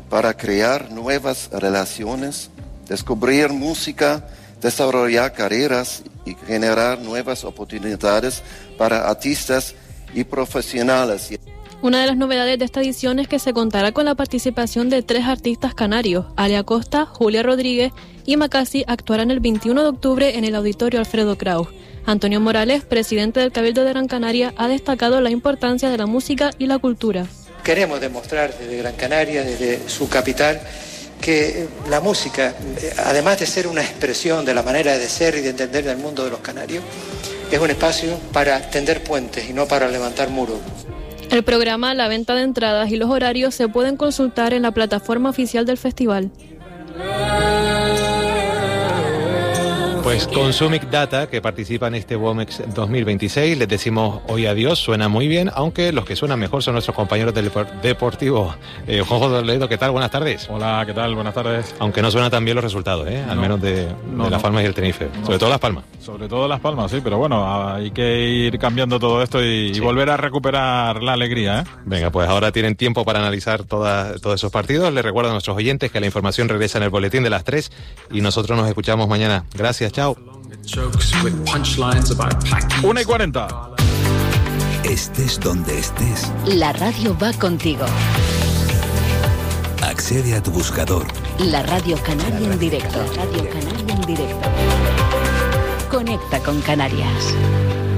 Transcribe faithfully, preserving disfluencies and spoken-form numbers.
para crear nuevas relaciones, descubrir música, desarrollar carreras y generar nuevas oportunidades para artistas y profesionales. Una de las novedades de esta edición es que se contará con la participación de tres artistas canarios. Alia Costa, Julia Rodríguez y Macasi actuarán el veintiuno de octubre en el Auditorio Alfredo Kraus. Antonio Morales, presidente del Cabildo de Gran Canaria, ha destacado la importancia de la música y la cultura. Queremos demostrar desde Gran Canaria, desde su capital, que la música, además de ser una expresión de la manera de ser y de entender del mundo de los canarios, es un espacio para tender puentes y no para levantar muros. El programa, la venta de entradas y los horarios se pueden consultar en la plataforma oficial del festival. Pues con Sumic Data, que participa en este WOMEX dos mil veintiséis, les decimos hoy adiós, suena muy bien, aunque los que suenan mejor son nuestros compañeros del Deportivo. Eh, Juanjo Toledo, ¿qué tal? Buenas tardes. Hola, ¿qué tal? Buenas tardes. Aunque no suenan tan bien los resultados, ¿eh? Al no, menos de, no, de Las Palmas no. y el Tenerife. No. Sobre todo Las Palmas. Sobre todo Las Palmas, sí, pero bueno, hay que ir cambiando todo esto y, sí. y volver a recuperar la alegría, ¿eh? Venga, pues ahora tienen tiempo para analizar toda, todos esos partidos. Les recuerdo a nuestros oyentes que la información regresa en el boletín de las tres y nosotros nos escuchamos mañana. Gracias, chao. Una y cuarenta. Estés donde estés, la radio va contigo. Accede a tu buscador. La Radio Canaria en directo. La Radio Canaria en directo. Conecta con Canarias.